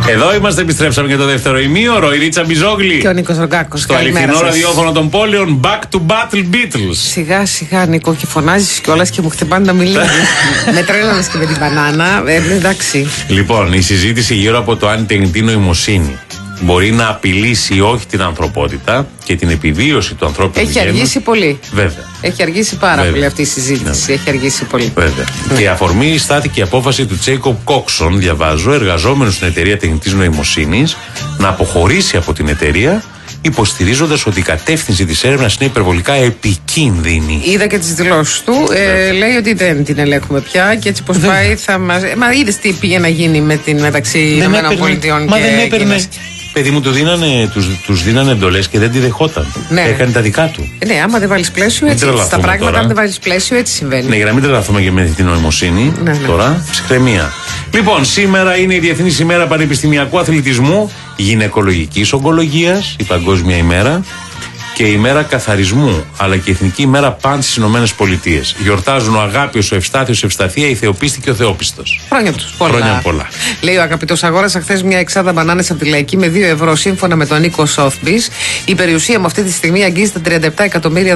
Εδώ είμαστε, επιστρέψαμε για το δεύτερο ημίωρο. Η Ρίτσα Μπιζόγλη και ο Νίκος Ρογκάκος. Στο αληθινό ραδιόφωνο των πόλεων. Back to Battle Beatles. Σιγά σιγά, Νίκο, και φωνάζεις κιόλας και μου χτυπάνε τα μιλία. Με τρέλανες και με την μπανάνα. Εντάξει. Λοιπόν, η συζήτηση γύρω από το αν η τεχνητή νοημοσύνη μπορεί να απειλήσει ή όχι την ανθρωπότητα και την επιβίωση του ανθρώπινου γένους. Έχει αργήσει πολύ. Βέβαια. Έχει αργήσει πάρα πολύ αυτή η συζήτηση. Ναι. Έχει αργήσει πολύ. Βέβαια. Ναι. Και η αφορμή στάθηκε η απόφαση του Τζέικοπ Κόξον, διαβάζω, εργαζόμενος στην εταιρεία τεχνητής νοημοσύνης, να αποχωρήσει από την εταιρεία, υποστηρίζοντας ότι η κατεύθυνση της έρευνας είναι υπερβολικά επικίνδυνη. Είδα και τις δηλώσεις του. Λέει ότι δεν την ελέγχουμε πια και έτσι πως πάει θα μας. Μα είδες τι πήγε να γίνει με την μεταξύ Ηνωμένων Πολιτειών και Κίνας. Παιδί μου, τους δίνανε εντολές και δεν τη δεχόταν. Ναι. Έκανε τα δικά του. Ναι, άμα δεν βάλεις πλαίσιο, έτσι. Στα πράγματα, αν δεν βάλεις πλαίσιο, έτσι συμβαίνει. Ναι, για να μην τρελαθούμε και με την νοημοσύνη. Ναι. Τώρα, ψυχραιμία. Λοιπόν, σήμερα είναι η Διεθνής ημέρα Πανεπιστημιακού Αθλητισμού, Γυναικολογικής Ογκολογίας, η Παγκόσμια ημέρα, και η ημέρα καθαρισμού, αλλά και η Εθνική ημέρα Παν στις Ηνωμένες Πολιτείες. Γιορτάζουν ο Αγάπιος, ο Ευστάθιος, η Ευσταθία, η Θεοπίστη και ο Θεόπιστος. Χρόνια τους. Χρόνια πολλά. Λέει ο αγαπητός, αγόρασα χθες μια εξάδα μπανάνες από τη Λαϊκή με 2 ευρώ σύμφωνα με τον Νίκο Σόθμπις. Η περιουσία μου αυτή τη στιγμή αγγίζει τα $37 εκατομμύρια.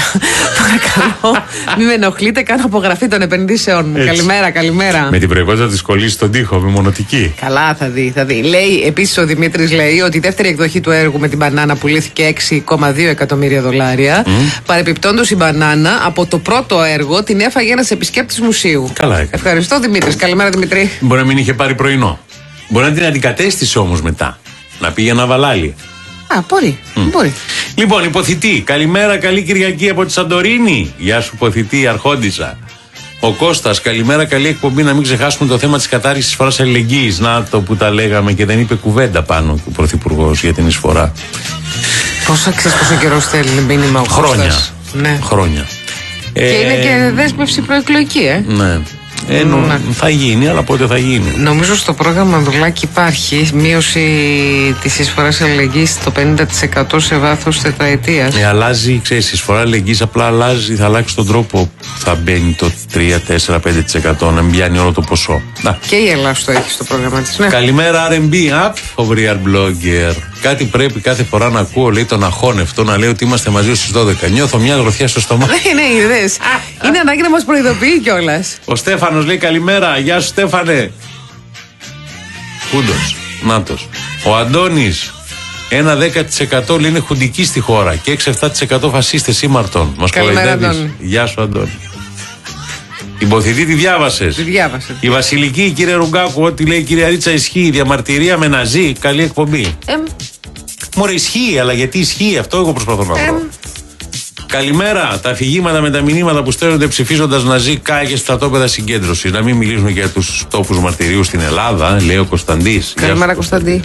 Παρακαλώ, μην με ενοχλείτε, κάνω απογραφή των επενδύσεων μου. Καλημέρα. Με την προϋπόθεση να τη κολλήσει στον τοίχο, με μονοτική. Καλά, θα δει. Λέει επίσης ο Δημήτρης, λέει ότι η δεύτερη εκδοχή του έργου με την μπανάνα πουλήθηκε $6,2 εκατομμύρια. Παρεπιπτόντως, η μπανάνα από το πρώτο έργο την έφαγε ένας επισκέπτης μουσείου. Καλά έκανε. Ευχαριστώ, Δημήτρης. Καλημέρα, Δημήτρη. Μπορεί να μην είχε πάρει πρωινό. Μπορεί να την αντικατέστησε όμως μετά. Να πήγε να βαλάλει. Μπορεί. Λοιπόν, υποθητή. Καλημέρα, καλή Κυριακή από τη Σαντορίνη. Γεια σου, υποθητή, Αρχόντισσα. Ο Κώστας, καλημέρα, καλή εκπομπή. Να μην ξεχάσουμε το θέμα της κατάργησης της εισφοράς αλληλεγγύης. Να το που τα λέγαμε και δεν είπε κουβέντα πάνω ο Πρωθυπουργός για την εισφορά. Πόσο καιρό θέλει μήνυμα ο Κώστας. Χρόνια. Και είναι και δέσμευση προεκλογική, Ναι. Θα γίνει, αλλά πότε θα γίνει. Νομίζω στο πρόγραμμα Ανδρουλάκη υπάρχει μείωση της εισφοράς αλληλεγγύης στο 50% σε βάθος τετραετίας. Αλλάζει, ξέρεις, η εισφορά αλληλεγγύης απλά αλλάζει, θα αλλάξει τον τρόπο που θα μπαίνει το 3, 4, 5%, να μην πιάνει όλο το ποσό. Και η Ελλάδα το έχει στο πρόγραμμα της. Ναι. Καλημέρα, R&B, ο Real Blogger. Κάτι πρέπει κάθε φορά να ακούω, λέει, τον αχώνευτο να λέει ότι είμαστε μαζί στις 12. Νιώθω μια γροθιά στο στομάχι. Ναι, είδες. Είναι ανάγκη να μας προειδοποιεί κιόλας. Ο Στέφανος λέει καλημέρα. Γεια σου, Στέφανε. Χούντος. Νάτος. Ο Αντώνης. 1-10% λέει είναι χουντική στη χώρα και 6-7% φασίστες ήμαρτων. Μας κοροϊδεύεις. Γεια σου, Αντώνη. Την ποθητή τη διάβασες. Τη διάβασα. Η Βασιλική, κύριε Ρουγκάκου, ό,τι λέει η κυρία Ρίτσα ισχύει. Διαμαρτυρία με ναζί. Καλή εκπομπή. Μωρέ, ισχύει, αλλά γιατί ισχύει, αυτό εγώ προσπαθώ να βρω. Καλημέρα. Τα αφηγήματα με τα μηνύματα που στέλνονται ψηφίζοντας ναζί κάγες στρατόπεδα συγκέντρωσης. Να μην μιλήσουμε για τους τόπους μαρτυρίου στην Ελλάδα, λέει ο Κωνσταντής. Καλημέρα, Κωνσταντή.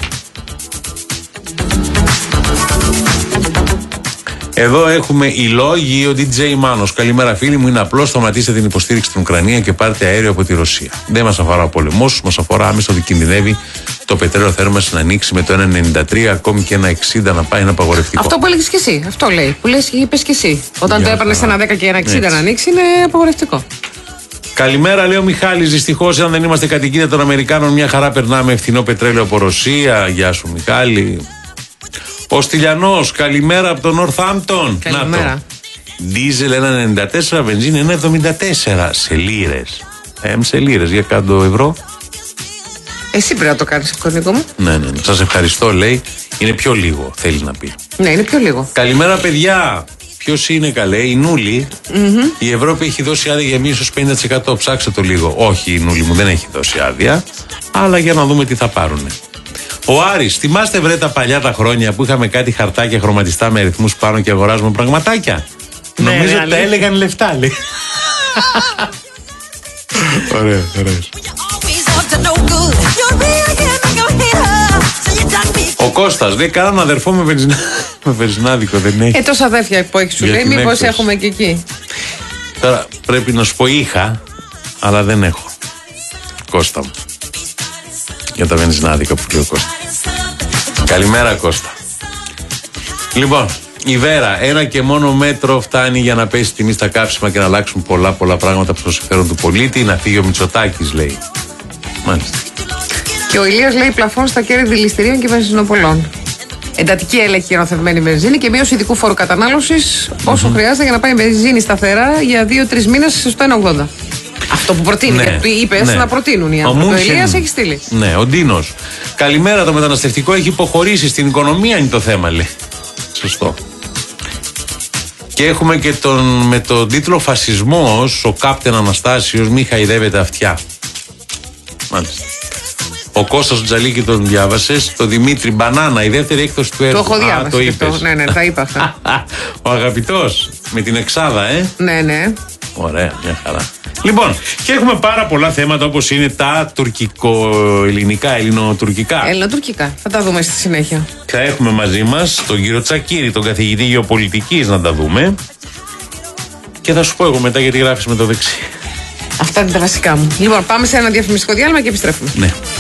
Εδώ έχουμε οι λόγοι, ο DJ Μάνος. Καλημέρα, φίλοι μου. Είναι απλό, σταματήστε την υποστήριξη στην Ουκρανία και πάρτε αέριο από τη Ρωσία. Δεν μας αφορά ο πολεμός, μας αφορά άμεσα ότι κινδυνεύει το πετρέλαιο θέρμανσης να ανοίξει με το 1,93, ακόμη και 1,60 να πάει, ένα απαγορευτικό. Αυτό που έλεγες και εσύ, αυτό λέει. Που είπες και εσύ. Όταν το έπαιρνες 1,10 και 1,60 να ανοίξει, είναι απαγορευτικό. Καλημέρα, λέει ο Μιχάλης. Δυστυχώς, αν δεν είμαστε κατοικίδια των Αμερικάνων, μια χαρά περνάμε φθηνό πετρέλαιο από Ρωσία. Γεια σου, Μιχάλη. Ο Στυλιανός, καλημέρα από το Northampton. Καλημέρα. Δίζελ 1,94, βενζίνη 1,74 σε λίρες. Σε λίρες, για κάτω ευρώ. Εσύ πρέπει να το κάνεις αυτό, Νίκο μου. Ναι. Σας ευχαριστώ, λέει. Είναι πιο λίγο, θέλει να πει. Ναι, είναι πιο λίγο. Καλημέρα, παιδιά. Ποιος είναι, καλέ, η Νούλη. Η Ευρώπη έχει δώσει άδεια για μείωση 50%. Ψάξτε το λίγο. Όχι, η Νούλη μου δεν έχει δώσει άδεια. Αλλά για να δούμε τι θα πάρουνε. Ο Άρης, θυμάστε βρε τα παλιά τα χρόνια που είχαμε κάτι χαρτάκια χρωματιστά με αριθμούς πάνω και αγοράζουμε πραγματάκια. Ναι, νομίζω ότι τα έλεγαν λεφτά, λέει. Ωραία. Ο Κώστας λέει κανέναν αδερφό με βενζινάδικο δεν έχει. Τόσα αδέρφια που έχει, σου λέει, μήπως έχουμε και εκεί. Τώρα πρέπει να σου πω είχα, αλλά δεν έχω. Κώστα μου. Για τα βενζινάδικα που λέει ο Κώστα. Καλημέρα, Κώστα. Λοιπόν, η Βέρα, ένα και μόνο μέτρο φτάνει για να πέσει τιμή στα καύσιμα και να αλλάξουν πολλά πράγματα προς το συμφέρον του πολίτη. Να φύγει ο Μητσοτάκης, λέει. Μάλιστα. Και Και ο Ηλίας λέει πλαφών στα κέρδη δηληστηρίων και βενζινοπολών. Εντατική έλεγχη για νοθευμένη βενζίνη και μείωση ειδικού φόρου κατανάλωσης όσο χρειάζεται για να πάει η βενζίνη σταθερά για 2-3 μήνες στο 1,80. Αυτό που προτείνει. Γιατί είπες να προτείνουν οι άνθρωποι. Ο Ηλίας έχει στείλει. Ναι, ο Ντίνος. Καλημέρα, το μεταναστευτικό έχει υποχωρήσει στην οικονομία, είναι το θέμα, λέει. Σωστό. Και έχουμε και με τον τίτλο Φασισμός, ο Κάπτεν Αναστάσιος μη χαϊδεύεται αυτιά. Μάλιστα. Ο Κώστας Τζαλίκη τον διάβασες. Το Δημήτρη Μπανάνα, η δεύτερη έκδοση του έργου. Το έχω διάβασει. Το είπες. Ναι, τα είπα αυτά. Ο αγαπητός με την εξάδα, Ναι. Ωραία, μια χαρά. Λοιπόν, και έχουμε πάρα πολλά θέματα όπως είναι τα τουρκικο-ελληνικά, ελληνοτουρκικά. Ελληνοτουρκικά. Θα τα δούμε στη συνέχεια. Θα έχουμε μαζί μας τον κύριο Τσακίρη, τον καθηγητή γεωπολιτικής, να τα δούμε. Και θα σου πω εγώ μετά γιατί γράφεις με το δεξί. Αυτά είναι τα βασικά μου. Λοιπόν, πάμε σε ένα διαφημιστικό διάλειμμα και επιστρέφουμε. Ναι.